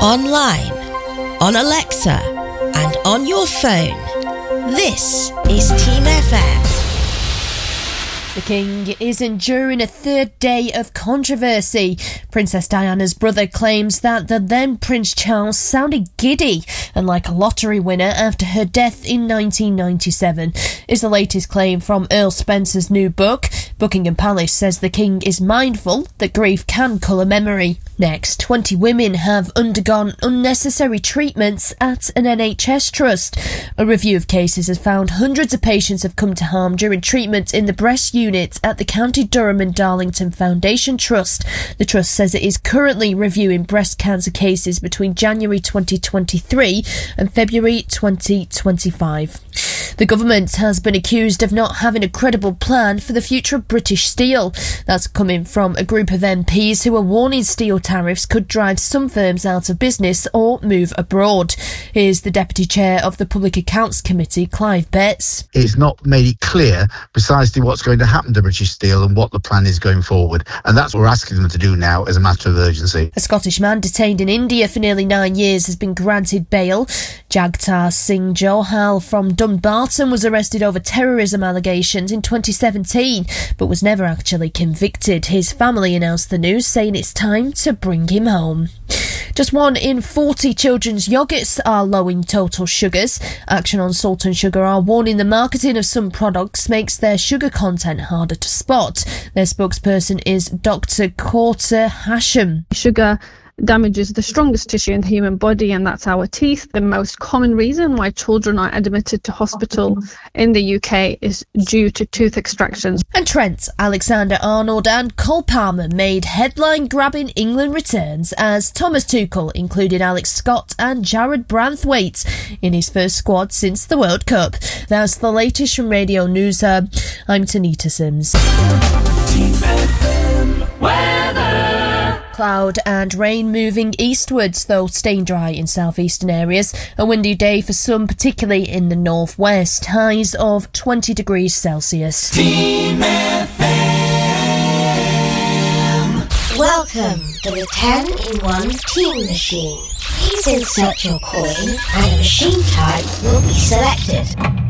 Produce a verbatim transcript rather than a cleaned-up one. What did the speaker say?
online, on Alexa, and on your phone. This is Team F M. The King is enduring a third day of controversy. Princess Diana's brother claims that the then Prince Charles sounded giddy and like a lottery winner after her death in nineteen ninety-seven. Is the latest claim from Earl Spencer's new book. Buckingham Palace says the King is mindful that grief can colour memory. Next, twenty women have undergone unnecessary treatments at an N H S trust. A review of cases has found hundreds of patients have come to harm during treatment in the breast unit at the County Durham and Darlington Foundation Trust. The trust says it is currently reviewing breast cancer cases between January twenty twenty-three and February twenty twenty-five. The government has been accused of not having a credible plan for the future of British steel. That's coming from a group of M Ps who are warning steel tariffs could drive some firms out of business or move abroad. Here's the Deputy Chair of the Public Accounts Committee, Clive Betts. It's not made it clear precisely what's going to happen to British Steel and what the plan is going forward. And that's what we're asking them to do now as a matter of urgency. A Scottish man detained in India for nearly nine years has been granted bail. Jagtar Singh Johal from Dumbarton was arrested over terrorism allegations in twenty seventeen, but was never actually convicted. His family announced the news, saying it's time to bring him home. Just one in forty children's yogurts are low in total sugars. Action on Salt and Sugar are warning the marketing of some products makes their sugar content harder to spot. Their spokesperson is Doctor Kauter Hashim. Sugar damages the strongest tissue in the human body, and that's our teeth. The most common reason why children are admitted to hospital in the U K is due to tooth extractions. And Trent Alexander-Arnold and Cole Palmer made headline-grabbing England returns as Thomas Tuchel included Alex Scott and Jared Branthwaite in his first squad since the World Cup. That's the latest from Radio News Hub. I'm Tanita Sims. Team F M weather. Cloud and rain moving eastwards, though staying dry in southeastern areas. A windy day for some, particularly in the northwest. Highs of twenty degrees Celsius. Team F M. Welcome to the ten in one Team Machine. Please insert your coin and a machine type will be selected.